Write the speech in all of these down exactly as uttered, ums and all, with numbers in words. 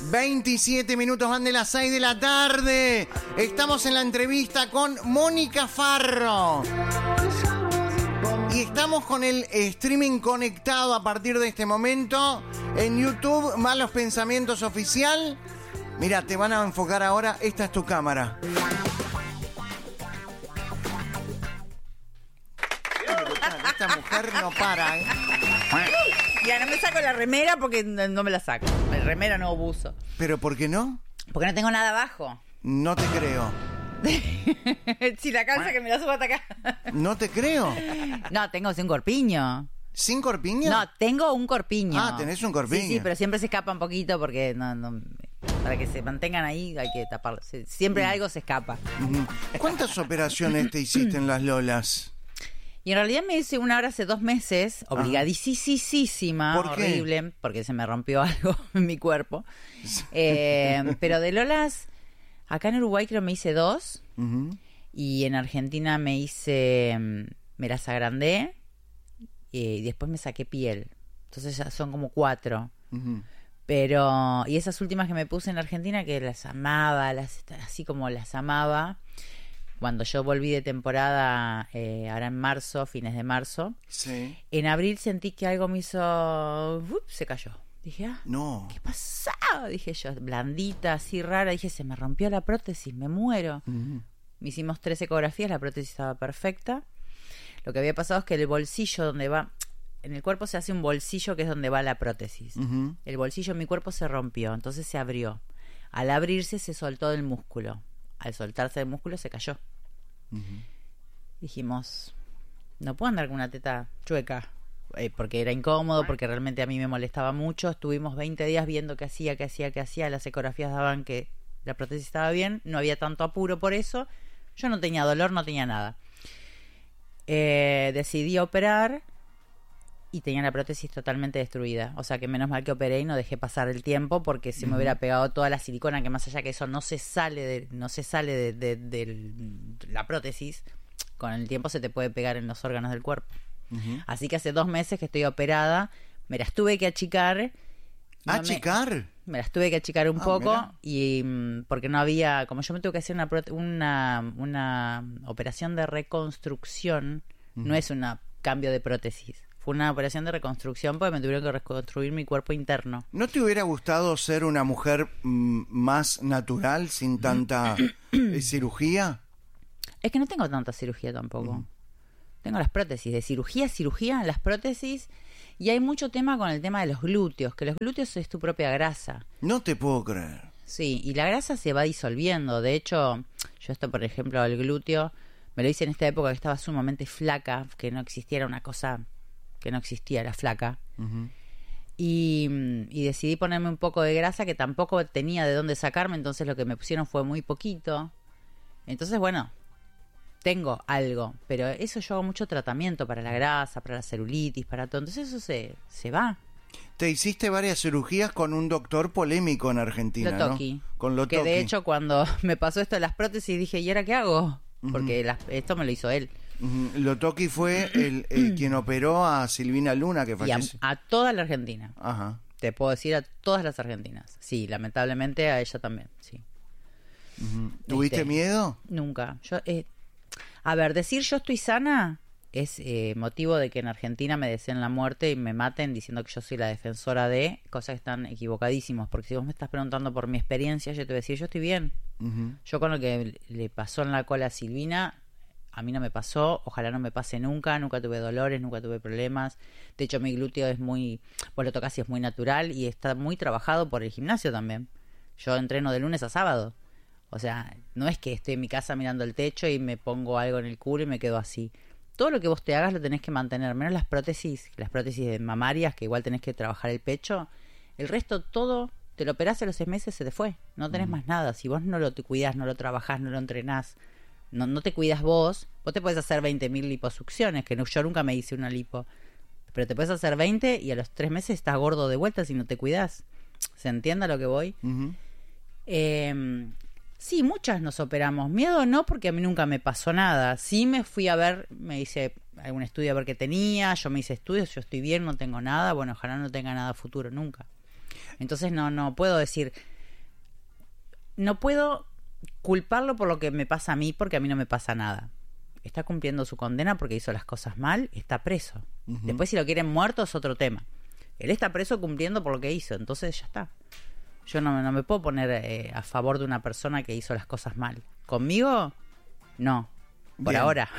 veintisiete minutos van de las seis de la tarde. Estamos en la entrevista con Mónica Farro. Y estamos con el streaming conectado a partir de este momento en YouTube, Malos Pensamientos Oficial. Mira, te van a enfocar ahora. Esta es tu cámara. Esta mujer no para, ¿eh? Ya no me saco la remera porque no, no me la saco. La remera no buzo. ¿Pero por qué no? Porque no tengo nada abajo. No te creo. Si la calza que me la subo hasta acá. No te creo. No, tengo un corpiño. ¿Sin corpiño? No, tengo un corpiño. Ah, tenés un corpiño. Sí, sí, pero siempre se escapa un poquito porque no, no, para que se mantengan ahí hay que taparlo. Siempre algo se escapa. ¿Cuántas operaciones te hiciste en las lolas? Y en realidad me hice una ahora hace dos meses, obligadísima, ¿Por qué? horrible, porque se me rompió algo en mi cuerpo. Eh, pero de lolas, acá en Uruguay creo me hice dos, uh-huh. Y en Argentina me hice, me las agrandé, y después me saqué piel. Entonces ya son como cuatro. Uh-huh. Pero, y esas últimas que me puse en Argentina, que las amaba, las así como las amaba. Cuando yo volví de temporada, eh, ahora en marzo, fines de marzo, sí. En abril sentí que algo me hizo... ¡Up! Se cayó. Dije, ah, no. ¿Qué pasó? Dije yo, blandita, así rara. Dije, se me rompió la prótesis, me muero. Uh-huh. Me hicimos tres ecografías, la prótesis estaba perfecta. Lo que había pasado es que el bolsillo donde va... En el cuerpo se hace un bolsillo que es donde va la prótesis. Uh-huh. El bolsillo en mi cuerpo se rompió, entonces se abrió. Al abrirse se soltó del músculo. Al soltarse el músculo se cayó. Uh-huh. Dijimos, no puedo andar con una teta chueca, eh, porque era incómodo, porque realmente a mí me molestaba mucho. Estuvimos veinte días viendo qué hacía, qué hacía, qué hacía. Las ecografías daban que la prótesis estaba bien, no había tanto apuro por eso. Yo no tenía dolor, no tenía nada. Eh, decidí operar y tenía la prótesis totalmente destruida. O sea que menos mal que operé y no dejé pasar el tiempo, porque se me hubiera pegado toda la silicona, que más allá que eso no se sale de, no se sale de, de, de, de la prótesis, con el tiempo se te puede pegar en los órganos del cuerpo. Uh-huh. Así que hace dos meses que estoy operada, me las tuve que achicar. No ¿Achicar? Me, me las tuve que achicar un ah, poco, mira. Y porque no había, como yo me tuve que hacer una, una, una operación de reconstrucción, uh-huh. No es un cambio de prótesis. Fue una operación de reconstrucción porque me tuvieron que reconstruir mi cuerpo interno. ¿No te hubiera gustado ser una mujer mm, más natural, sin tanta eh, cirugía? Es que no tengo tanta cirugía tampoco. Uh-huh. Tengo las prótesis. De cirugía, cirugía, las prótesis. Y hay mucho tema con el tema de los glúteos, que los glúteos es tu propia grasa. No te puedo creer. Sí, y la grasa se va disolviendo. De hecho, yo esto, por ejemplo, el glúteo, me lo hice en esta época que estaba sumamente flaca, que no existiera una cosa... que no existía, la flaca. Uh-huh. y, y decidí ponerme un poco de grasa que tampoco tenía de dónde sacarme, entonces lo que me pusieron fue muy poquito. Entonces, bueno, tengo algo, pero eso yo hago mucho tratamiento para la grasa, para la celulitis, para todo, entonces eso se, se va. Te hiciste varias cirugías con un doctor polémico en Argentina, Lotoki, ¿no? Con Lotoki. Que de hecho cuando me pasó esto de las prótesis dije, ¿y ahora qué hago? Uh-huh. Porque las, esto me lo hizo él. Uh-huh. Lotoki fue el, el quien operó a Silvina Luna, que falleció. Y a, a toda la Argentina. Ajá. Te puedo decir a todas las argentinas. Sí, lamentablemente a ella también, sí. Uh-huh. ¿Tuviste este, miedo? Nunca. Yo, eh, a ver, decir yo estoy sana es eh, motivo de que en Argentina me deseen la muerte y me maten diciendo que yo soy la defensora de cosas que están equivocadísimos. Porque si vos me estás preguntando por mi experiencia, yo te voy a decir, yo estoy bien. Uh-huh. Yo con lo que le pasó en la cola a Silvina, a mí no me pasó, ojalá no me pase nunca, nunca tuve dolores, nunca tuve problemas. De hecho, mi glúteo es muy, vos lo tocás y es muy natural y está muy trabajado por el gimnasio también. Yo entreno de lunes a sábado. O sea, no es que estoy en mi casa mirando el techo y me pongo algo en el culo y me quedo así. Todo lo que vos te hagas lo tenés que mantener, menos las prótesis, las prótesis de mamarias, que igual tenés que trabajar el pecho. El resto, todo, te lo operás a los seis meses, se te fue. No tenés mm. más nada. Si vos no lo te cuidás, no lo trabajás, no lo entrenás, no, no te cuidas vos, vos te podés hacer veinte mil liposucciones, que no, yo nunca me hice una lipo. Pero te puedes hacer veinte y a los tres meses estás gordo de vuelta si no te cuidás. ¿Se entiende a lo que voy? Uh-huh. Eh... Sí, muchas nos operamos. Miedo no, porque a mí nunca me pasó nada. Sí me fui a ver, me hice algún estudio a ver qué tenía, yo me hice estudios, yo estoy bien, no tengo nada, bueno, ojalá no tenga nada futuro nunca. Entonces no no puedo decir, no puedo culparlo por lo que me pasa a mí, porque a mí no me pasa nada. Está cumpliendo su condena porque hizo las cosas mal, está preso. Uh-huh. Después si lo quieren muerto es otro tema. Él está preso cumpliendo por lo que hizo, entonces ya está. Yo no, no me puedo poner eh, a favor de una persona que hizo las cosas mal. ¿Conmigo? No, por Bien. ahora.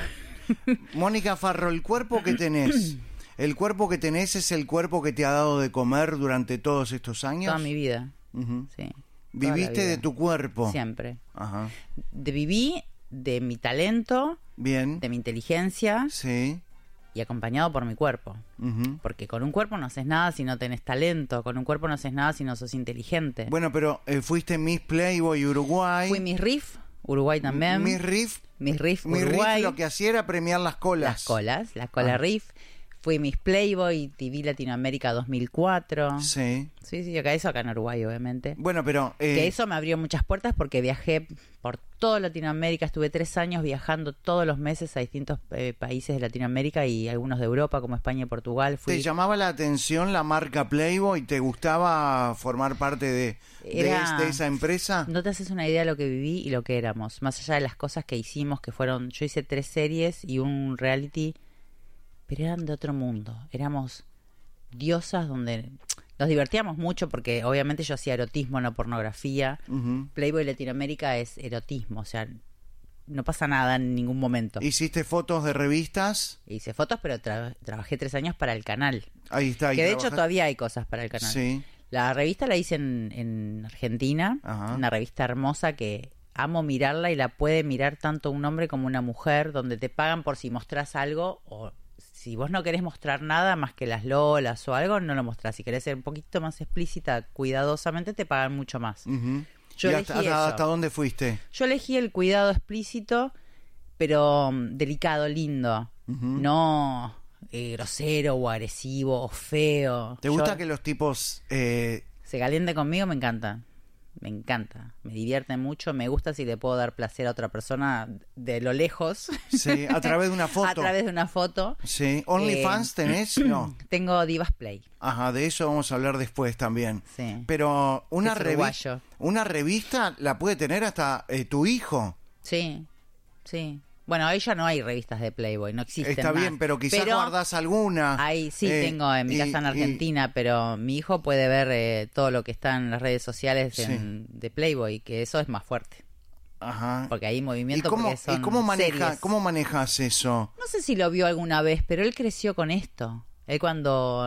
Mónica Farro, el cuerpo que tenés, el cuerpo que tenés es el cuerpo que te ha dado de comer durante todos estos años. Toda mi vida, uh-huh. sí. ¿Viviste de tu cuerpo? Siempre. Ajá. De, viví de mi talento, Bien. de mi inteligencia, sí. y acompañado por mi cuerpo. Uh-huh. Porque con un cuerpo no haces nada si no tenés talento, con un cuerpo no haces nada si no sos inteligente. Bueno, pero eh, fuiste Miss Playboy Uruguay. Fui Miss Riff, Uruguay también. Miss Riff. Miss Riff, Miss Uruguay. Riff lo que hacía era premiar las colas. Las colas, la cola ah. Riff. Fui Miss Playboy, T V Latinoamérica dos mil cuatro. Sí. Sí, sí, acá eso acá en Uruguay, obviamente. Bueno, pero... Eh... Que eso me abrió muchas puertas porque viajé por toda Latinoamérica. Estuve tres años viajando todos los meses a distintos eh, países de Latinoamérica y algunos de Europa, como España y Portugal. Fui... ¿Te llamaba la atención la marca Playboy? ¿Te gustaba formar parte de, Era... de, de esa empresa? No te haces una idea de lo que viví y lo que éramos. Más allá de las cosas que hicimos, que fueron... Yo hice tres series y un reality... pero eran de otro mundo. Éramos diosas donde nos divertíamos mucho porque obviamente yo hacía erotismo, no pornografía. Uh-huh. Playboy Latinoamérica es erotismo, o sea, no pasa nada en ningún momento. ¿Hiciste fotos de revistas? Hice fotos, pero tra- trabajé tres años para el canal. Ahí está. Ahí que de trabajaste. hecho todavía hay cosas para el canal. Sí. La revista la hice en, en Argentina, uh-huh. Una revista hermosa que... amo mirarla y la puede mirar tanto un hombre como una mujer, donde te pagan por si mostrás algo o... Si vos no querés mostrar nada más que las lolas o algo, no lo mostrás. Si querés ser un poquito más explícita, cuidadosamente, te pagan mucho más. Uh-huh. Yo ¿Y elegí hasta, eso. hasta dónde fuiste? Yo elegí el cuidado explícito, pero um, delicado, lindo. Uh-huh. No eh, grosero o agresivo o feo. ¿Te gusta Yo, que los tipos... Eh... se calienten conmigo? Me encanta. Me encanta, me divierte mucho, me gusta si le puedo dar placer a otra persona de lo lejos. Sí, a través de una foto. A través de una foto. Sí, ¿OnlyFans eh, tenés? No. Tengo Divas Play. Ajá, de eso vamos a hablar después también. Sí. Pero una revista, una revista la puede tener hasta eh, tu hijo. Sí, sí. Bueno, ahí ya no hay revistas de Playboy, no existen Está más. bien, pero quizás pero guardás alguna. Ahí sí eh, tengo en mi y, casa en Argentina, y... pero mi hijo puede ver eh, todo lo que está en las redes sociales sí. en, de Playboy, que eso es más fuerte. Ajá. Porque hay movimiento. ¿Y cómo, porque son ¿y cómo, maneja, series. cómo manejas eso? No sé si lo vio alguna vez, pero él creció con esto. Él cuando...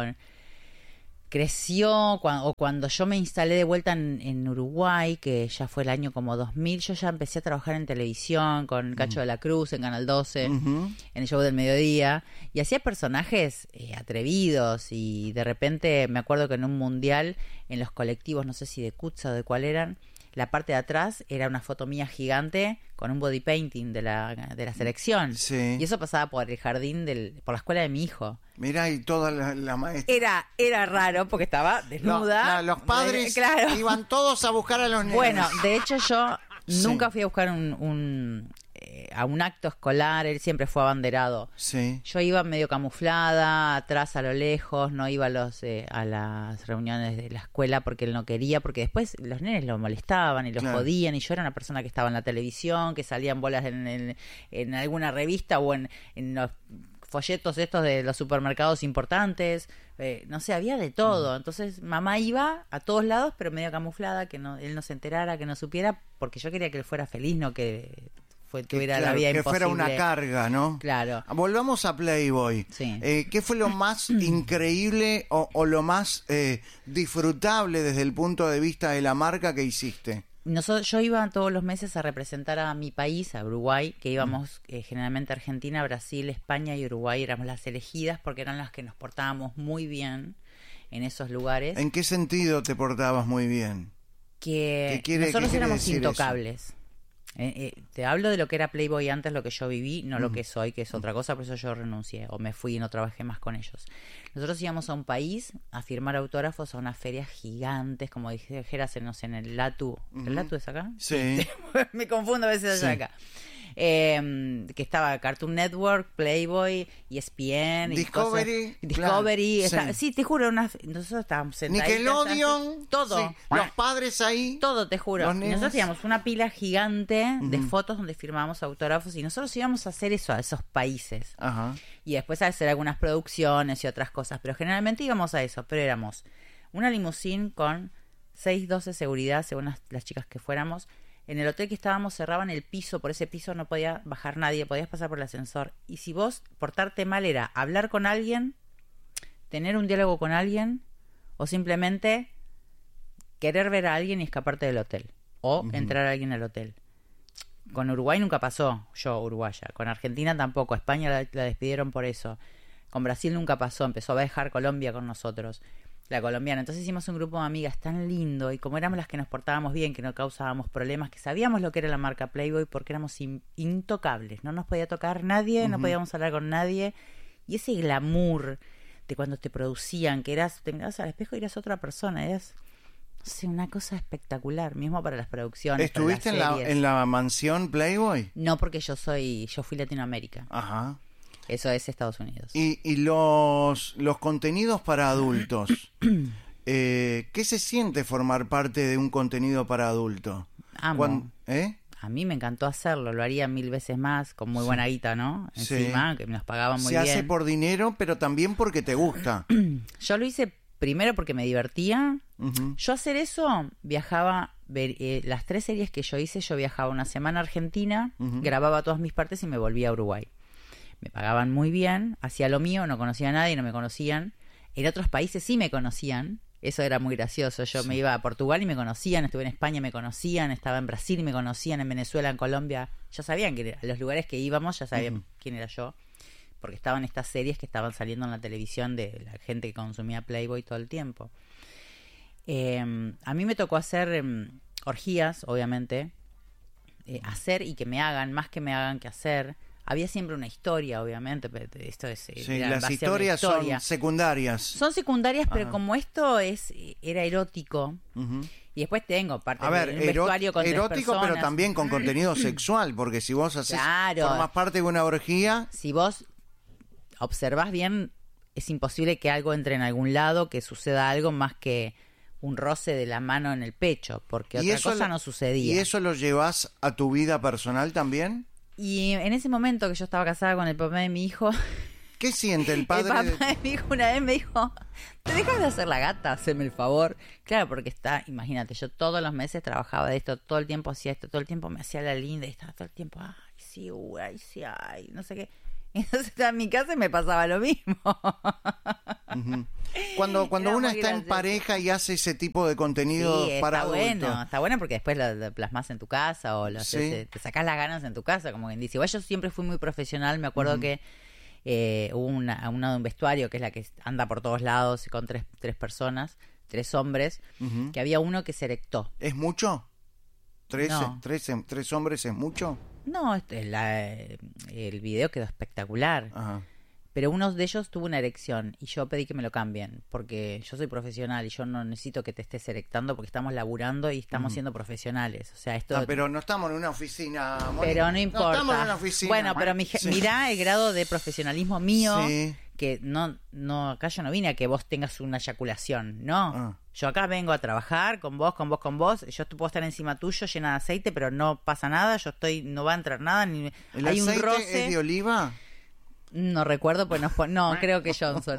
creció, cuando, o cuando yo me instalé de vuelta en, en Uruguay, que ya fue el año como dos mil, yo ya empecé a trabajar en televisión con Cacho uh-huh. de la Cruz en Canal doce, uh-huh. en el show del mediodía, y hacía personajes eh, atrevidos, y de repente me acuerdo que en un mundial, en los colectivos, no sé si de Kutza o de cuál eran, la parte de atrás era una foto mía gigante con un body painting de la, de la selección. Sí. Y eso pasaba por el jardín, del, por la escuela de mi hijo. Mirá, y toda la, la maestra. Era, era raro porque estaba desnuda. No, no, los padres eh, claro. iban todos a buscar a los niños. Bueno, de hecho yo sí. nunca fui a buscar un, un eh, a un acto escolar, él siempre fue abanderado. Sí. Yo iba medio camuflada, atrás a lo lejos, no iba a, los, eh, a las reuniones de la escuela porque él no quería, porque después los nenes lo molestaban y los claro. jodían, y yo era una persona que estaba en la televisión, que salían bolas en, en, en alguna revista o en, en los folletos estos de los supermercados importantes, eh, no sé, había de todo. Entonces mamá iba a todos lados, pero medio camuflada, que no, él no se enterara, que no supiera, porque yo quería que él fuera feliz, no que fue, tuviera claro, la vida que imposible. fuera una carga, ¿no? Claro. Volvamos a Playboy. Sí. Eh, ¿Qué fue lo más increíble o, o lo más eh, disfrutable desde el punto de vista de la marca que hiciste? Nosotros, yo iba todos los meses a representar a mi país, a Uruguay, que íbamos eh, generalmente a Argentina, Brasil, España y Uruguay, éramos las elegidas porque eran las que nos portábamos muy bien en esos lugares. ¿En qué sentido te portabas muy bien? Que quiere, nosotros éramos intocables. Eh, eh, te hablo de lo que era Playboy antes, lo que yo viví, no mm. lo que soy, que es otra cosa, por eso yo renuncié o me fui y no trabajé más con ellos. Nosotros íbamos a un país a firmar autógrafos a unas ferias gigantes, como dijeras, no sé, en el Latu. ¿El uh-huh. Latu es acá? Sí. Me confundo a veces allá sí. acá. Eh, que estaba Cartoon Network, Playboy, E S P N, Discovery, y cosas, Discovery, claro, está, sí. sí, te juro, una, nosotros estábamos sentados. Nickelodeon, todo, sí, los padres ahí, todo, te juro. los Y nenes. nosotros teníamos una pila gigante Ujú. de fotos donde firmábamos autógrafos y nosotros íbamos a hacer eso a esos países. Ajá. Y después a hacer algunas producciones y otras cosas, pero generalmente íbamos a eso, pero éramos una limusín con seis doce seguridad, según las, las chicas que fuéramos. En el hotel que estábamos cerraban el piso, por ese piso no podía bajar nadie, podías pasar por el ascensor. Y si vos portarte mal era hablar con alguien, tener un diálogo con alguien, o simplemente querer ver a alguien y escaparte del hotel, o Uh-huh. entrar a alguien al hotel. Con Uruguay nunca pasó, yo uruguaya. Con Argentina tampoco, España la, la despidieron por eso. Con Brasil nunca pasó, empezó a viajar Colombia con nosotros, la colombiana. Entonces hicimos un grupo de amigas tan lindo y como éramos las que nos portábamos bien, que no causábamos problemas, que sabíamos lo que era la marca Playboy porque éramos in- intocables, no nos podía tocar nadie, uh-huh. no podíamos hablar con nadie. Y ese glamour de cuando te producían, que eras, te mirabas al espejo y eras otra persona, eras... No sé, una cosa espectacular, mismo para las producciones. ¿Estuviste para en las la, series. en la mansión Playboy? No, porque yo soy, yo fui Latinoamérica. Ajá. Eso es Estados Unidos. Y, y los, los contenidos para adultos, eh, ¿qué se siente formar parte de un contenido para adulto? Amo. Cuando, ¿eh? A mí me encantó hacerlo, lo haría mil veces más, con muy Sí. buena guita, ¿no? Encima, Sí. que nos pagaban muy Se bien. hace por dinero, pero también porque te gusta. Yo lo hice primero porque me divertía. Ujú. Yo hacer eso, viajaba, ver, eh, las tres series que yo hice, yo viajaba una semana a Argentina, Ujú. grababa todas mis partes y me volvía a Uruguay. Me pagaban muy bien, hacía lo mío, no conocía a nadie, no me conocían. En otros países sí me conocían, eso era muy gracioso. Yo Sí. me iba a Portugal y me conocían, estuve en España y me conocían, estaba en Brasil y me conocían, en Venezuela, en Colombia. Ya sabían que a los lugares que íbamos, ya sabían Ujú. quién era yo. Porque estaban estas series que estaban saliendo en la televisión de la gente que consumía Playboy todo el tiempo. Eh, a mí me tocó hacer eh, orgías, obviamente, eh, hacer y que me hagan, más que me hagan que hacer. Había siempre una historia, obviamente, pero esto es... eh, Sí, era en las base a una historias historia. son secundarias. Son secundarias, pero Ajá. como esto es era erótico, Ujú. y después tengo parte A ver, del ero- vestuario con tres erótico, pero personas. también con contenido sexual, porque si vos haces, Claro. formás parte de una orgía, Si vos observás bien, es imposible que algo entre en algún lado, que suceda algo más que un roce de la mano en el pecho, porque y otra eso cosa lo- no sucedía. ¿y eso lo llevas a tu vida personal también? Y en ese momento que yo estaba casada con el papá de mi hijo, ¿Qué siente el el padre? papá de- de mi hijo una vez me dijo, ¿te dejas de hacer la gata? Haceme el favor. Claro, porque está, imagínate, yo todos los meses trabajaba de esto, todo el tiempo hacía esto, todo el tiempo me hacía la linda y estaba todo el tiempo, ay, sí, uy, ay, sí, ay, no sé qué. Entonces estaba en mi casa y me pasaba lo mismo. Ujú. Cuando, cuando Era uno muy está en gracioso. pareja y hace ese tipo de contenido Sí, está para adultos. bueno, está bueno porque después lo, lo plasmas en tu casa o lo Sí. haces, eh, te sacás las ganas en tu casa, como quien dice. Igual yo siempre fui muy profesional, me acuerdo que eh, hubo una, una de un vestuario que es la que anda por todos lados con tres, tres personas, tres hombres, Ujú. que había uno que se erectó. ¿Es mucho? ¿Tres, No. tres, tres hombres es mucho? No, este, la- el video quedó espectacular. Ajá. Pero uno de ellos tuvo una erección y yo pedí que me lo cambien porque yo soy profesional y yo no necesito que te estés erectando porque estamos laburando y estamos siendo profesionales. O sea, esto... Ah, pero no estamos en una oficina, Mónica. Pero no importa. estamos en una oficina. Bueno, pero mi, Sí. mirá el grado de profesionalismo mío, Sí. que no, no, acá yo no vine a que vos tengas una eyaculación, no. Ah. Yo acá vengo a trabajar con vos, con vos, con vos. Yo te puedo estar encima tuyo llena de aceite, pero no pasa nada. Yo estoy, no va a entrar nada. Ni, ¿El hay un aceite roce. es de oliva? No recuerdo, pues no, fue- no creo que Johnson.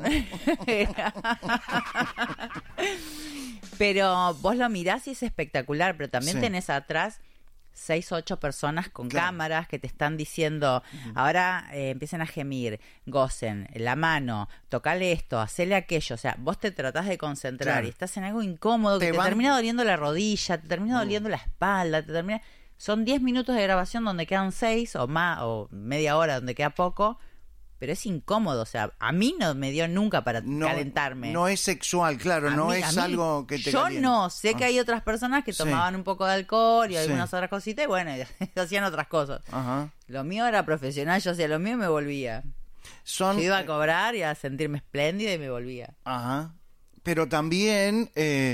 Pero vos lo mirás y es espectacular, pero también Sí. tenés atrás seis, ocho personas con Claro. cámaras que te están diciendo, ahora eh, empiecen a gemir, gocen, la mano, tocale esto, hacele aquello. O sea, vos te tratás de concentrar Claro. y estás en algo incómodo que Te te, van- termina doliendo la rodilla, te termina Mm. doliendo la espalda, te termina... Son diez minutos de grabación donde quedan seis o más, o media hora donde queda poco, pero es incómodo. O sea, a mí no me dio nunca para No, calentarme. no es sexual, claro, A no mí- a es mí- algo que te Yo caliente. no, sé que Ah. hay otras personas que Sí. tomaban un poco de alcohol y Sí. algunas otras cositas y bueno, y hacían otras cosas. Ajá. Lo mío era profesional, yo hacía lo mío y me volvía. Son, Yo iba a cobrar y a sentirme espléndida y me volvía. Ajá. Pero también eh,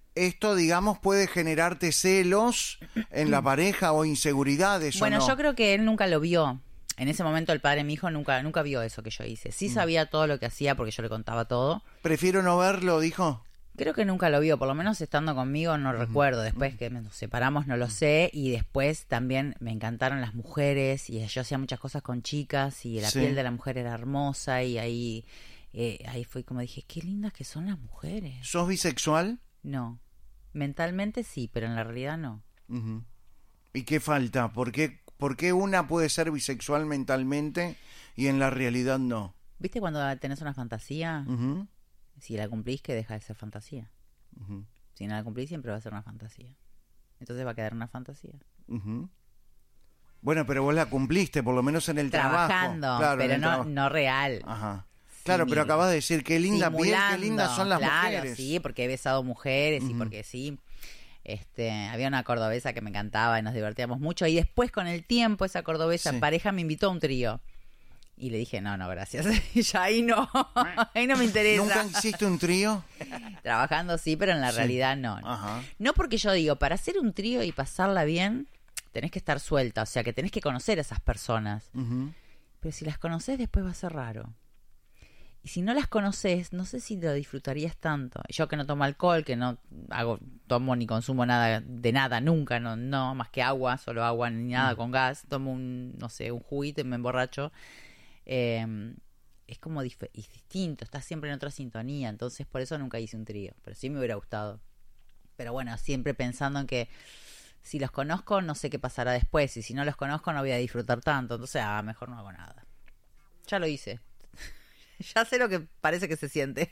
esto, digamos, puede generarte celos en la pareja o inseguridades. Bueno, ¿o no? yo creo que él nunca lo vio. En ese momento el padre de mi hijo nunca nunca vio eso que yo hice. Sí sabía todo lo que hacía porque yo le contaba todo. Prefiero no verlo, dijo. Creo que nunca lo vio, por lo menos estando conmigo no uh-huh. recuerdo. Después que nos separamos no lo sé. Y después también me encantaron las mujeres y yo hacía muchas cosas con chicas y la sí. piel de la mujer era hermosa y ahí, eh, ahí fue como dije, qué lindas que son las mujeres. ¿Sos bisexual? No, mentalmente sí, pero en la realidad no. Uh-huh. ¿Y qué falta? ¿Por qué, ¿Por qué una puede ser bisexual mentalmente y en la realidad no? ¿Viste cuando tenés una fantasía? Uh-huh. Si la cumplís, que deja de ser fantasía. Uh-huh. Si no la cumplís, siempre va a ser una fantasía. Entonces va a quedar una fantasía. Uh-huh. Bueno, pero vos la cumpliste, por lo menos en el Trabajando, trabajo. Claro, pero no, traba... no real. Ajá. Claro, sí, pero acabas de decir, qué linda piel, qué lindas son las claro, mujeres. Sí, porque he besado mujeres uh-huh. y porque sí. Este, había una cordobesa que me encantaba y nos divertíamos mucho. Y después, con el tiempo, esa cordobesa sí. pareja me invitó a un trío. Y le dije, no, no, gracias. Y ya ahí no, ahí no me interesa. ¿Nunca hiciste un trío? Trabajando sí, pero en la sí. realidad no. Ajá. No porque yo digo, para hacer un trío y pasarla bien, tenés que estar suelta. O sea, que tenés que conocer a esas personas. Uh-huh. Pero si las conocés, después va a ser raro. Y si no las conoces, no sé si lo disfrutarías tanto. Yo que no tomo alcohol, que no hago, tomo ni consumo nada de nada, nunca, no, no más que agua, solo agua, ni nada uh-huh. con gas. Tomo un, no sé, un juguito y me emborracho. Eh, es como dif- es distinto, estás siempre en otra sintonía, entonces por eso nunca hice un trío, pero sí me hubiera gustado. Pero bueno, siempre pensando en que si los conozco no sé qué pasará después, y si no los conozco no voy a disfrutar tanto, entonces ah, mejor no hago nada. Ya lo hice. Ya sé lo que parece que se siente.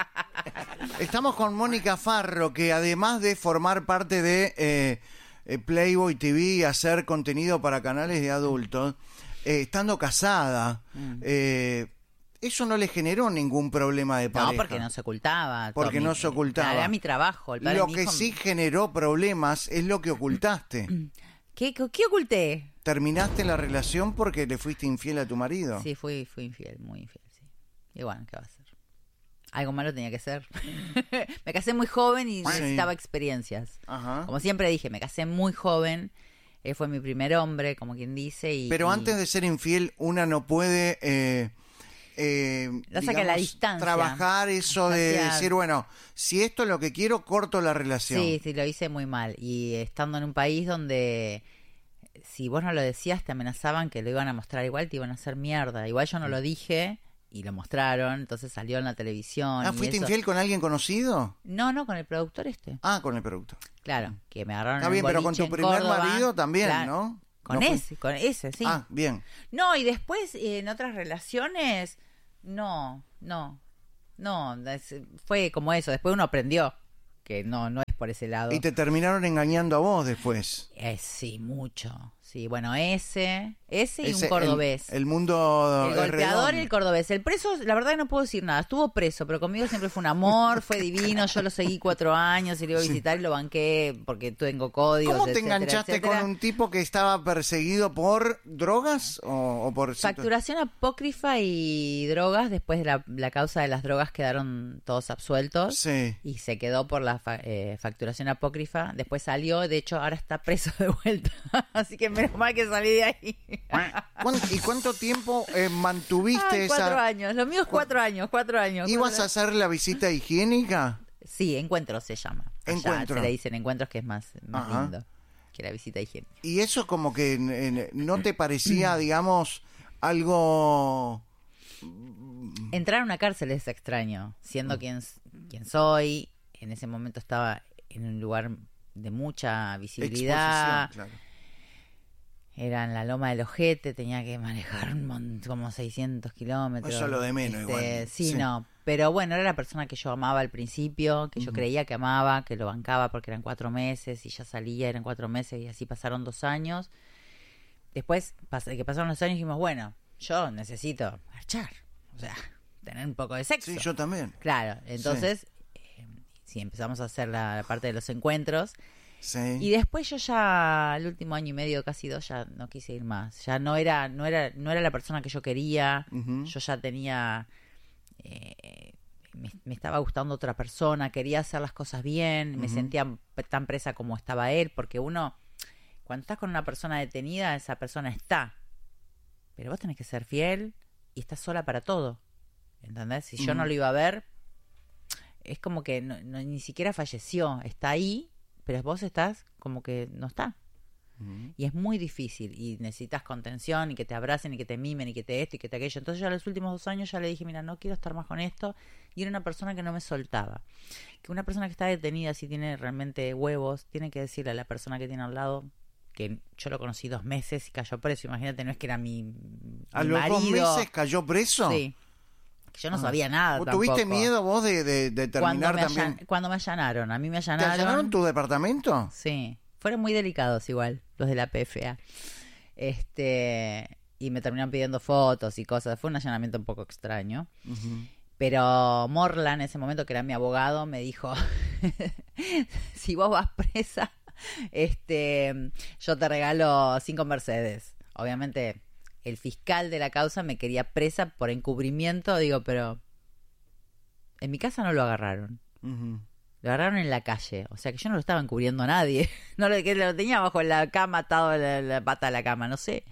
Estamos con Mónica Farro, que además de formar parte de eh, eh, Playboy T V y hacer contenido para canales de adultos, Eh, estando casada, mm. eh, eso no le generó ningún problema de pareja. No, porque no se ocultaba. Porque mi, no se ocultaba. Era mi trabajo. El padre lo de que mi hijo... sí generó problemas es lo que ocultaste. ¿Qué, ¿Qué oculté? ¿Terminaste la relación porque le fuiste infiel a tu marido? Sí, fui, fui infiel, muy infiel, sí. Y bueno, ¿qué va a ser? Algo malo tenía que ser. Me casé muy joven y sí. necesitaba experiencias. Ajá. Como siempre dije, me casé muy joven. Él fue mi primer hombre, como quien dice. Y, Pero y... antes de ser infiel, una no puede eh, eh, lo saca a la distancia. Trabajar eso de decir, bueno, si esto es lo que quiero, corto la relación. Sí, sí, lo hice muy mal. Y estando en un país donde si vos no lo decías, te amenazaban que lo iban a mostrar igual, te iban a hacer mierda. Igual yo no lo dije y lo mostraron, entonces salió en la televisión. Ah, ¿fuiste infiel con alguien conocido? No, no, con el productor este. Ah, con el productor. Claro, que me agarraron Está bien, en pero con tu primer Córdoba. marido también, Claro. ¿no? Con ¿No ese, fue? con ese, sí. Ah, bien. No, y después eh, en otras relaciones, no, no, no, es- fue como eso. Después uno aprendió que no, no es por ese lado. Y te terminaron engañando a vos después. Eh, sí, mucho. Sí, bueno, ese, ese y Ese- un cordobés. El, el mundo El es golpeador redondo. y el cordobés. El preso, la verdad que no puedo decir nada. Estuvo preso, pero conmigo siempre fue un amor, fue divino. Yo lo seguí cuatro años y lo iba a Sí. visitar y lo banqué porque tengo códigos. ¿Cómo te etcétera, enganchaste etcétera. con un tipo que estaba perseguido por drogas o, o por... Facturación apócrifa y drogas. Después de la, la causa de las drogas quedaron todos absueltos. Sí. Y se quedó por la fa- eh, facturación apócrifa. Después salió, de hecho ahora está preso de vuelta. Así que menos mal que salí de ahí. ¿Cuán- ¿Y cuánto tiempo eh, mantuviste Ay, cuatro esa... años. Lo mío es cuatro años, cuatro años. ¿Ibas Cuatro a hacer la visita higiénica? Sí, encuentros se llama. Allá Encuentro. se le dicen encuentros, que es más, más Ajá. lindo que la visita higiénica. Y eso como que eh, no te parecía, digamos, algo... Entrar a una cárcel es extraño, siendo quien, quien soy. En ese momento estaba en un lugar de mucha visibilidad. Exposición, claro. Era en la Loma del Ojete, tenía que manejar un mon- como seiscientos kilómetros. Eso es lo de menos, igual. Sí, Sí. no. Pero bueno, era la persona que yo amaba al principio, que yo creía que amaba, que lo bancaba porque eran cuatro meses y ya salía, eran cuatro meses y así pasaron dos años. Después pas- de que pasaron los años dijimos, bueno, yo necesito marchar, o sea, tener un poco de sexo. Sí, yo también. Claro, entonces, eh, sí, empezamos a hacer la, la parte de los encuentros. Sí. Y después yo ya, el último año y medio, casi dos, ya no quise ir más. Ya no era, no era, no era la persona que yo quería. Ujú. Yo ya tenía, eh, me, me estaba gustando otra persona, quería hacer las cosas bien, uh-huh. me sentía tan presa como estaba él, porque uno, cuando estás con una persona detenida, esa persona está, pero vos tenés que ser fiel y estás sola para todo, ¿entendés? Si uh-huh. yo no lo iba a ver, es como que no, no, ni siquiera falleció, está ahí, pero vos estás como que no está. Uh-huh. Y es muy difícil y necesitas contención y que te abracen y que te mimen y que te esto y que te aquello. Entonces yo a los últimos dos años ya le dije, mira, no quiero estar más con esto, y era una persona que no me soltaba. Que una persona que está detenida, si tiene realmente huevos, tiene que decirle a la persona que tiene al lado, que yo lo conocí dos meses y cayó preso, imagínate, no es que era mi, mi ¿A los marido. dos meses cayó preso? Sí. Que yo no ah. sabía nada. ¿Vos tuviste tampoco. miedo vos de, de, de terminar cuando también? Allan, cuando me allanaron, a mí me allanaron. ¿Te allanaron tu departamento? Sí. Fueron muy delicados igual, los de la P F A. Este, y me terminaron pidiendo fotos y cosas. Fue un allanamiento un poco extraño. Uh-huh. Pero Morla, en ese momento, que era mi abogado, me dijo, si vos vas presa, este, yo te regalo cinco Mercedes. Obviamente, el fiscal de la causa me quería presa por encubrimiento. Digo, pero en mi casa no lo agarraron. Uh-huh. Lo agarraron en la calle, o sea que yo no lo estaba encubriendo a nadie, no lo, que lo tenía bajo la cama, atado a la, la pata de la cama, no sé.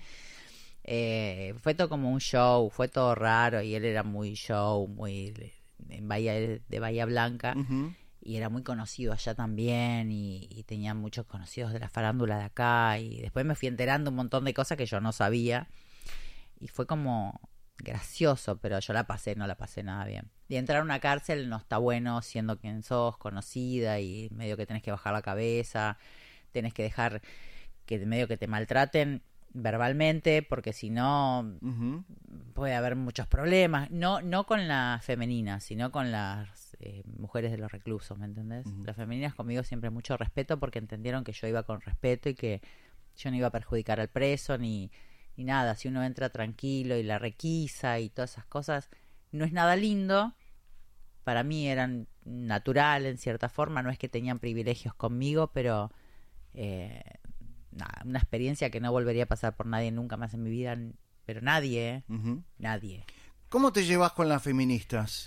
Eh, fue todo como un show, fue todo raro, y él era muy show, muy en Bahía de Bahía Blanca, uh-huh. y era muy conocido allá también, y, y tenía muchos conocidos de la farándula de acá, y después me fui enterando un montón de cosas que yo no sabía, y fue como gracioso, pero yo la pasé, no la pasé nada bien. Y entrar a una cárcel no está bueno siendo quien sos, conocida, y medio que tenés que bajar la cabeza, tenés que dejar que medio que te maltraten verbalmente, porque si no uh-huh. puede haber muchos problemas, no no con las femeninas, sino con las eh, mujeres de los reclusos, ¿me entendés? Uh-huh. Las femeninas conmigo siempre mucho respeto, porque entendieron que yo iba con respeto y que yo no iba a perjudicar al preso ni ni nada. Si uno entra tranquilo y la requisa y todas esas cosas, no es nada lindo. Para mí eran natural en cierta forma, no es que tenían privilegios conmigo, pero eh, nada, una experiencia que no volvería a pasar por nadie nunca más en mi vida, pero nadie, ¿eh? Uh-huh. Nadie. ¿Cómo te llevas con las feministas?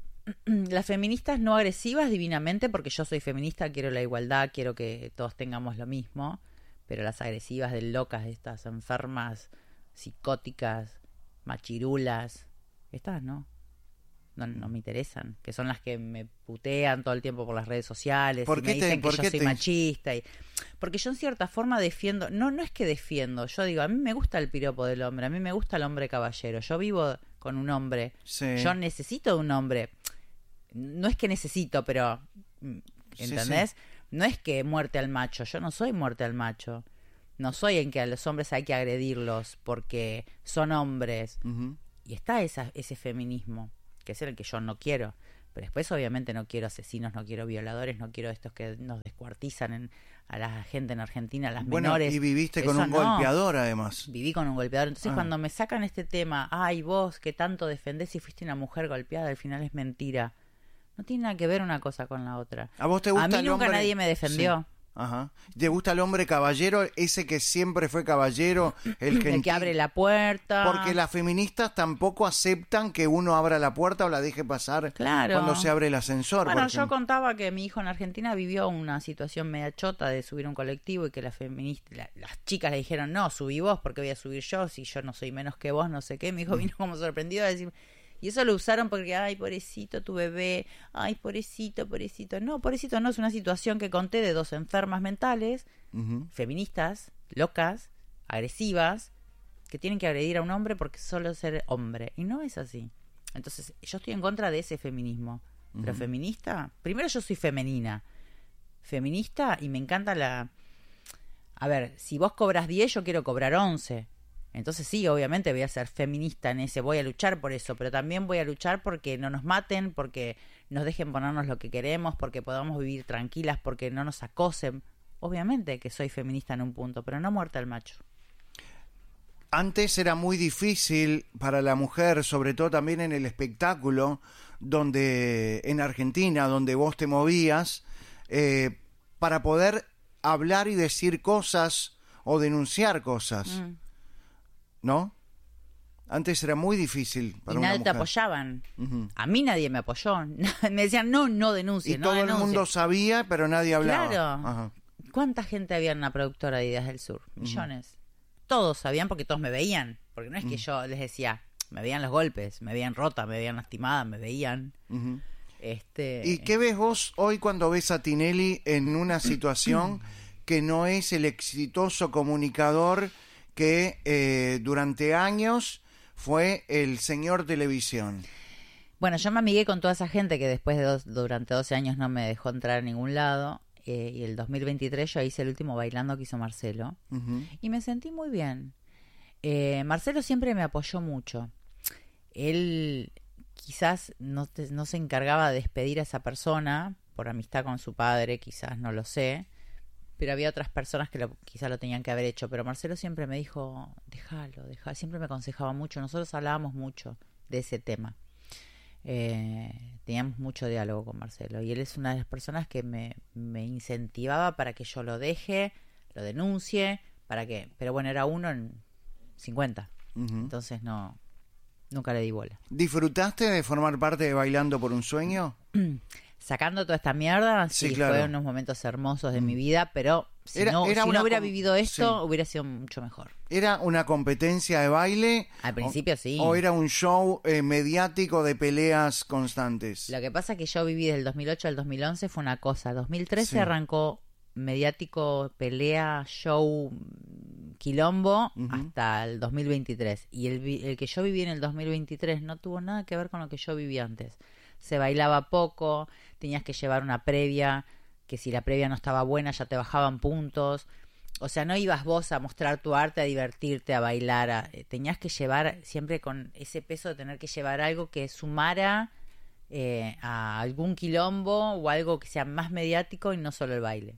Las feministas no agresivas, divinamente, porque yo soy feminista, quiero la igualdad, quiero que todos tengamos lo mismo. Pero las agresivas, de locas, de estas enfermas, psicóticas, machirulas, estas no, no, no me interesan, que son las que me putean todo el tiempo por las redes sociales y me dicen que yo soy te... machista, y porque yo en cierta forma defiendo, no, no es que defiendo, yo digo, a mí me gusta el piropo del hombre, a mí me gusta el hombre caballero, yo vivo con un hombre, sí. Yo necesito de un hombre, no es que necesito, pero, ¿entendés? Sí, sí. No es que muerte al macho, yo no soy muerte al macho. No soy en que a los hombres hay que agredirlos porque son hombres. Uh-huh. Y está esa, ese feminismo, que es el que yo no quiero. Pero después obviamente no quiero asesinos, no quiero violadores, no quiero estos que nos descuartizan en, a la gente en Argentina, a las bueno, menores. Y viviste con un no. golpeador además. Viví con un golpeador. Entonces ah. cuando me sacan este tema, ay, vos que tanto defendés y fuiste una mujer golpeada, al final es mentira. No tiene nada que ver una cosa con la otra. ¿A vos te gusta A mí el nunca hombre? Nadie me defendió. Sí. Ajá. ¿Te gusta el hombre caballero? Ese que siempre fue caballero, el, el que abre la puerta. Porque las feministas tampoco aceptan que uno abra la puerta o la deje pasar claro. cuando se abre el ascensor. Bueno, yo contaba que mi hijo en Argentina vivió una situación media chota de subir un colectivo y que las feministas, la, las chicas le dijeron, no, subí vos, porque voy a subir yo, si yo no soy menos que vos, no sé qué. Mi hijo vino como sorprendido a decir... Y eso lo usaron porque, ay, pobrecito tu bebé, ay, pobrecito, pobrecito. No, pobrecito no, es una situación que conté de dos enfermas mentales, uh-huh. feministas, locas, agresivas, que tienen que agredir a un hombre porque solo ser hombre. Y no es así. Entonces, yo estoy en contra de ese feminismo. Uh-huh. Pero feminista, primero yo soy femenina. Feminista y me encanta la... A ver, si vos cobras diez, yo quiero cobrar once. Entonces sí, obviamente voy a ser feminista en ese, voy a luchar por eso, pero también voy a luchar porque no nos maten, porque nos dejen ponernos lo que queremos, porque podamos vivir tranquilas, porque no nos acosen. Obviamente que soy feminista en un punto, pero no muerta al macho. Antes era muy difícil para la mujer, sobre todo también en el espectáculo, donde en Argentina, donde vos te movías, eh, para poder hablar y decir cosas o denunciar cosas. Mm. ¿No? Antes era muy difícil para y una nadie te mujer. apoyaban. Ujú. A mí nadie me apoyó. Me decían, no, no denuncies, Y no todo el denuncies. mundo sabía, pero nadie hablaba. Claro. Ajá. ¿Cuánta gente había en una productora de Ideas del Sur? Millones. Todos sabían porque todos me veían. Porque no es que yo les decía, me veían los golpes, me veían rota, me veían lastimada, me veían. Ujú. Este... ¿Y qué ves vos hoy cuando ves a Tinelli en una situación que no es el exitoso comunicador que eh, durante años fue el señor televisión? Bueno, yo me amigué con toda esa gente que después de dos, durante doce años no me dejó entrar a ningún lado. Eh, y el dos mil veintitrés yo hice el último bailando que hizo Marcelo. Ujú. Y me sentí muy bien. Eh, Marcelo siempre me apoyó mucho. Él quizás no, te- no se encargaba de despedir a esa persona por amistad con su padre, quizás, no lo sé. Pero había otras personas que lo, quizás lo tenían que haber hecho. Pero Marcelo siempre me dijo, déjalo, déjalo. Siempre me aconsejaba mucho. Nosotros hablábamos mucho de ese tema. Eh, teníamos mucho diálogo con Marcelo. Y él es una de las personas que me, me incentivaba para que yo lo deje, lo denuncie, para que... Pero bueno, era uno en cincuenta. Ujú. Entonces no... Nunca le di bola. ¿Disfrutaste de formar parte de Bailando por un Sueño? Sacando toda esta mierda, Sí, sí, claro. fueron unos momentos hermosos de mi vida, pero si Era- no, era si una no hubiera com- vivido esto, sí. hubiera sido mucho mejor. ¿Era una competencia de baile? Al principio o, sí. ¿O era un show eh, mediático de peleas constantes? Lo que pasa es que yo viví del dos mil ocho al dos mil once fue una cosa. dos mil trece Sí. arrancó mediático, pelea, show, quilombo, Ujú. hasta el dos mil veintitrés. Y el, vi- el que yo viví en el dos mil veintitrés no tuvo nada que ver con lo que yo viví antes. Se bailaba poco, tenías que llevar una previa, que si la previa no estaba buena ya te bajaban puntos. O sea, no ibas vos a mostrar tu arte, a divertirte, a bailar. a- eh, tenías que llevar siempre con ese peso de tener que llevar algo que sumara eh, a algún quilombo o algo que sea más mediático y no solo el baile.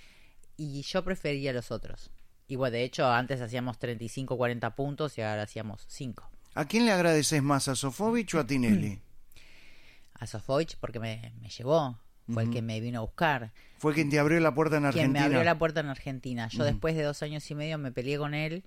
Y yo prefería los otros. Y bueno, de hecho, antes hacíamos treinta y cinco, cuarenta puntos y ahora hacíamos cinco. ¿A quién le agradeces más, a Sofovich o a Tinelli? A Sofovich porque me, me llevó, fue el Ujú. que me vino a buscar. Fue quien te abrió la puerta en Quien Argentina. me abrió la puerta en Argentina. Yo Ujú. después de dos años y medio me peleé con él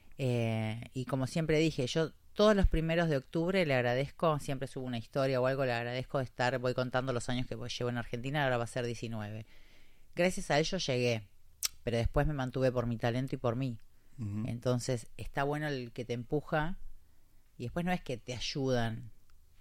eh, y como siempre dije, yo todos los primeros de octubre le agradezco, siempre subo una historia o algo, le agradezco de estar, voy contando los años que voy- llevo en Argentina, ahora va a ser diecinueve. Gracias a ello llegué, pero después me mantuve por mi talento y por mí. Ujú. Entonces está bueno el que te empuja y después no es que te ayudan.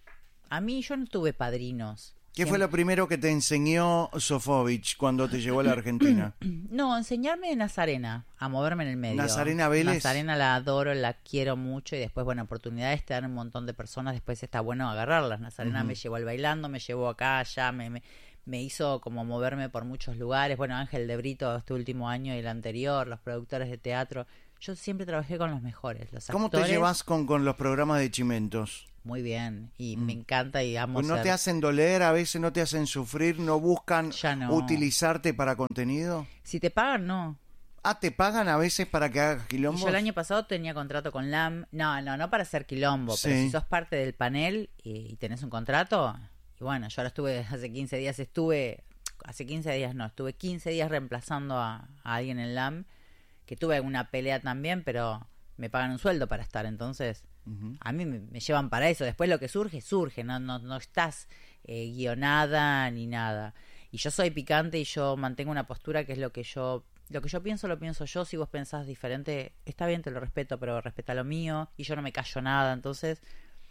A mí yo no tuve padrinos. ¿Qué fue lo primero que te enseñó Sofovich cuando te llevó a la Argentina? No, enseñarme de Nazarena, a moverme en el medio. Nazarena Vélez. Nazarena la adoro, la quiero mucho y después, bueno, oportunidades te dan un montón de personas, después está bueno agarrarlas. Nazarena Ujú. me llevó al bailando, me llevó acá, allá, me, me, me hizo como moverme por muchos lugares. Bueno, Ángel de Brito este último año y el anterior, los productores de teatro. Yo siempre trabajé con los mejores, los ¿Cómo te actores, llevas con, con los programas de Chimentos? muy bien, y me encanta y amo Pues no ser- te hacen doler, a veces no te hacen sufrir, no buscan Ya no. utilizarte para contenido. Si te pagan, no. Ah, ¿te pagan a veces para que hagas Y quilombos? yo el año pasado tenía contrato con L A M. No, no, no para hacer quilombo, pero Sí. si sos parte del panel y, y tenés un contrato, y bueno, yo ahora estuve, hace quince días estuve, hace quince días no, estuve quince días reemplazando a, a alguien en L A M, que tuve alguna pelea también, pero me pagan un sueldo para estar, entonces Ujú. a mí me, me llevan para eso. Después lo que surge, surge, no, no, no estás eh, guionada ni nada. Y yo soy picante y yo mantengo una postura que es lo que yo, lo que yo pienso, lo pienso yo. Si vos pensás diferente, está bien, te lo respeto, pero respeta lo mío y yo no me callo nada. Entonces,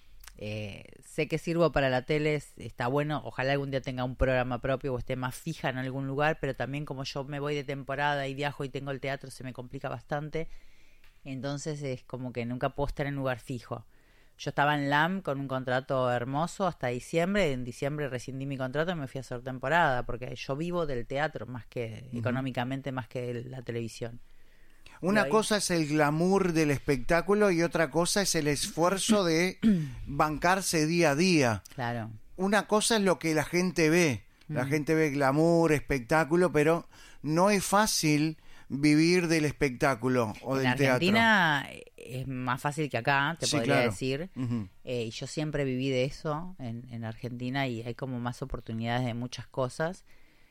eh, sé que sirvo para la tele, es- está bueno. Ojalá algún día tenga un programa propio o esté más fija en algún lugar, pero también como yo me voy de temporada y viajo y tengo el teatro, se me complica bastante. Entonces es como que nunca puedo estar en un lugar fijo. Yo estaba en L A M con un contrato hermoso hasta diciembre. En diciembre rescindí mi contrato y me fui a hacer temporada, porque yo vivo del teatro más que económicamente, más que de la televisión. Una ahí- cosa es el glamour del espectáculo y otra cosa es el esfuerzo de bancarse día a día. Claro. Una cosa es lo que la gente ve. La Mm. gente ve glamour, espectáculo, pero no es fácil vivir del espectáculo o En del teatro. Argentina eh, es más fácil que acá, te Sí, podría claro. decir. Ujú. Eh, y yo siempre viví de eso en, en Argentina y hay como más oportunidades de muchas cosas.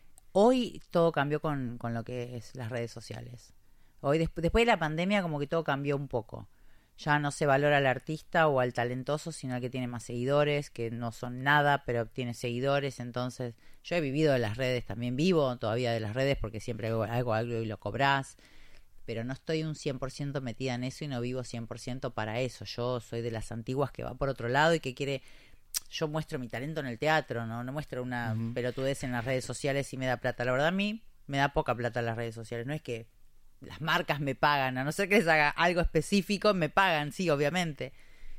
Hoy todo cambió con, con lo que es las redes sociales. Hoy, desp- después de la pandemia, como que todo cambió un poco. ya no se valora al artista o al talentoso, sino al que tiene más seguidores, que no son nada, pero tiene seguidores. Entonces, yo he vivido de las redes, también vivo todavía de las redes, porque siempre hago algo, algo y lo cobrás. Pero no estoy un cien por ciento metida en eso y no vivo cien por ciento para eso. Yo soy de las antiguas que va por otro lado y que quiere... Yo muestro mi talento en el teatro, no, no muestro una uh-huh. pelotudez en las redes sociales y me da plata. La verdad, a mí me da poca plata en las redes sociales. No es que las marcas me pagan, a no ser que les haga algo específico, me pagan, sí, obviamente.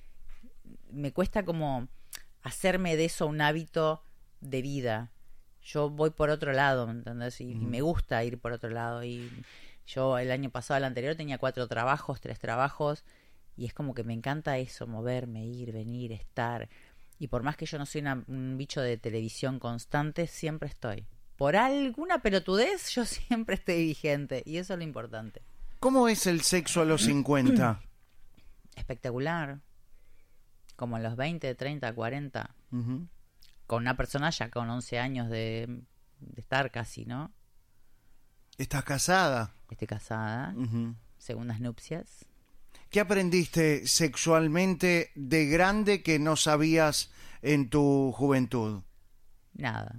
Me cuesta como hacerme de eso un hábito de vida. Yo voy por otro lado, ¿me entendés? Y, uh-huh. y me gusta ir por otro lado. Y yo el año pasado, el anterior, tenía cuatro trabajos, tres trabajos, y es como que me encanta eso, moverme, ir, venir, estar. Y por más que yo no soy una, un bicho de televisión constante, siempre estoy. Por alguna pelotudez, yo siempre estoy vigente. Y eso es lo importante. ¿Cómo es el sexo a los cincuenta? Espectacular. Como a los veinte, treinta, cuarenta. Uh-huh. Con una persona ya con once años de, de estar casi, ¿no? ¿Estás casada? Estoy casada. Uh-huh. Segundas nupcias. ¿Qué aprendiste sexualmente de grande que no sabías en tu juventud? Nada.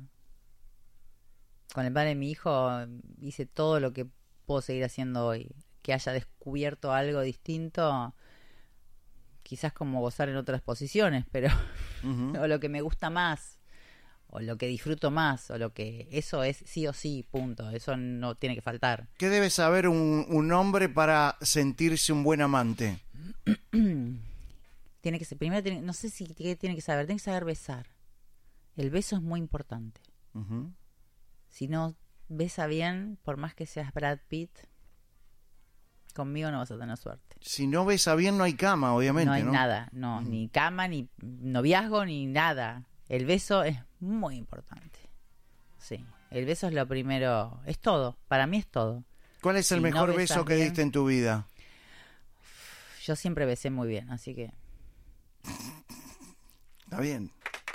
Con el padre de mi hijo hice todo lo que puedo seguir haciendo hoy. Que haya descubierto algo distinto, quizás como gozar en otras posiciones, pero uh-huh. o lo que me gusta más, o lo que disfruto más, o lo que... Eso es sí o sí, punto. Eso no tiene que faltar. ¿Qué debe saber un, un hombre para sentirse un buen amante? Tiene que ser... Primero, tiene, no sé si qué tiene que saber. Tiene que saber besar. El beso es muy importante. Uh-huh. Si no besa bien, por más que seas Brad Pitt, conmigo no vas a tener suerte. Si no besa bien, no hay cama, obviamente, ¿no? No hay ¿no? nada, no. Uh-huh. Ni cama, ni noviazgo, ni nada. El beso es muy importante. Sí, el beso es lo primero. Es todo, para mí es todo. ¿Cuál es el si mejor no beso que bien, diste en tu vida? Yo siempre besé muy bien, así que... Está bien.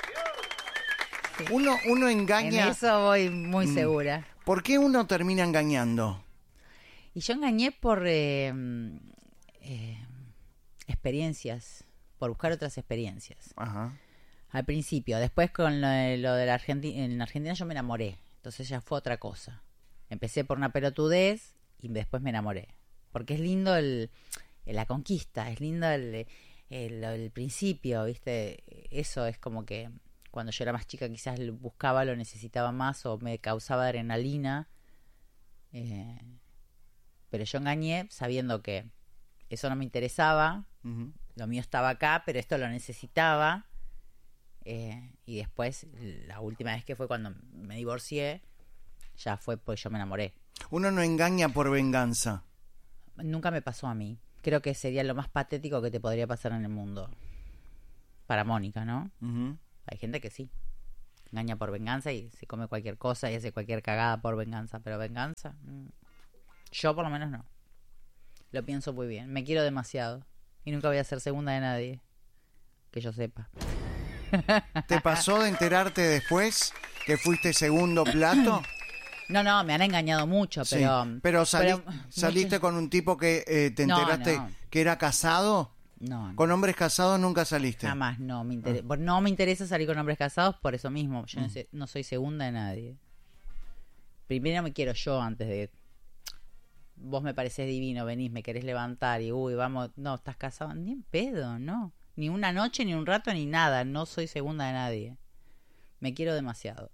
Sí. Uno, uno engaña... En eso voy muy mm. segura. ¿Por qué uno termina engañando? Y yo engañé por eh, eh, experiencias, por buscar otras experiencias. Ajá. Al principio, después con lo de, lo de la Argentina, en Argentina yo me enamoré, entonces ya fue otra cosa. Empecé por una pelotudez y después me enamoré. Porque es lindo el, el la conquista, es lindo el, el, el principio, ¿viste? Eso es como que cuando yo era más chica quizás lo buscaba, lo necesitaba más o me causaba adrenalina. Eh, pero yo engañé sabiendo que eso no me interesaba, uh-huh. lo mío estaba acá, pero esto lo necesitaba. Eh, y después, la última vez que fue cuando me divorcié, ya fue pues yo me enamoré. Uno no engaña por venganza. Nunca me pasó a mí. Creo que sería lo más patético que te podría pasar en el mundo. Para Mónica, ¿no? Uh-huh. Hay gente que sí. Engaña por venganza y se come cualquier cosa y hace cualquier cagada por venganza. Pero venganza, mmm. Yo por lo menos no. Lo pienso muy bien. Me quiero demasiado. Y nunca voy a ser segunda de nadie. Que yo sepa. ¿Te pasó de enterarte después que fuiste segundo plato? No, no, me han engañado mucho, pero... Sí, pero, salí, pero ¿saliste mucho... con un tipo que eh, te enteraste no, no. que era casado? No, no. ¿Con hombres casados nunca saliste? Jamás, no. Me inter... ah. No me interesa salir con hombres casados por eso mismo. Yo mm. no, sé, no soy segunda de nadie. Primero me quiero yo antes de... Vos me parecés divino, venís, me querés levantar y uy, vamos... No, estás casado. Ni en pedo, no. Ni una noche, ni un rato, ni nada. No soy segunda de nadie. Me quiero demasiado.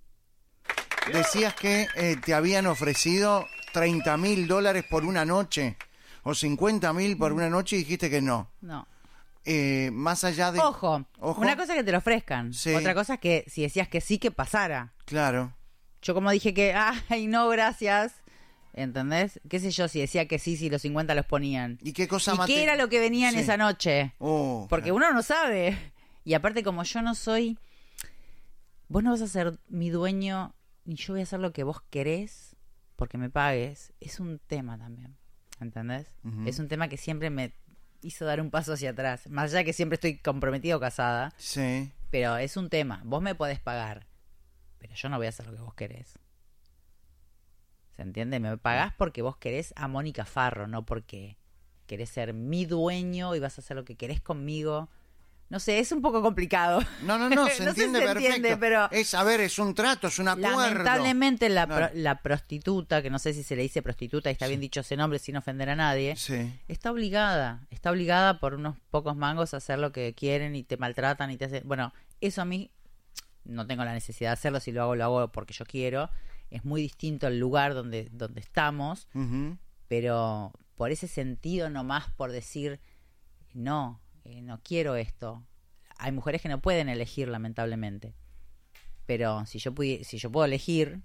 Decías que eh, te habían ofrecido treinta mil dólares por una noche. O cincuenta mil por una noche y dijiste que no. No. Eh, más allá de... Ojo, Ojo, una cosa es que te lo ofrezcan. Sí. Otra cosa es que si decías que sí, que pasara. Claro. Yo como dije que, ay, no, gracias... ¿Entendés? ¿Qué sé yo si decía que sí, si los cincuenta los ponían? ¿Y qué cosa ¿Y mate... qué era lo que venía en sí. esa noche? Oh, Porque claro. uno no sabe. Y aparte, como yo no soy... Vos no vas a ser mi dueño, ni yo voy a hacer lo que vos querés porque me pagues. Es un tema también. ¿Entendés? Uh-huh. Es un tema que siempre me hizo dar un paso hacia atrás. Más allá de que siempre estoy comprometido o casada. Sí. Pero es un tema. Vos me podés pagar, pero yo no voy a hacer lo que vos querés. ¿Se entiende? Me pagás porque vos querés a Mónica Farro, no porque querés ser mi dueño y vas a hacer lo que querés conmigo. No sé, es un poco complicado. No, no, no, se no entiende se perfecto. Entiende, pero es, a ver, es un trato, es un acuerdo. Lamentablemente la, no. pro, la prostituta, que no sé si se le dice prostituta, y está sí. bien dicho ese nombre sin ofender a nadie, sí. está obligada, está obligada por unos pocos mangos a hacer lo que quieren y te maltratan y te hacen... Bueno, eso a mí no tengo la necesidad de hacerlo, si lo hago, lo hago porque yo quiero. Es muy distinto el lugar donde, donde estamos, uh-huh. pero por ese sentido nomás, por decir, no, eh, no quiero esto. Hay mujeres que no pueden elegir, lamentablemente. Pero si yo, pudi- si yo puedo elegir,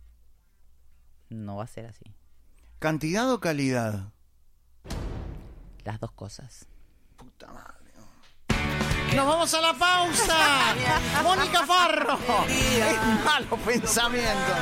no va a ser así. ¿Cantidad o calidad? Las dos cosas. Puta madre. ¡Nos vamos a la pausa! ¡Mónica Farro! Es malo pensamiento.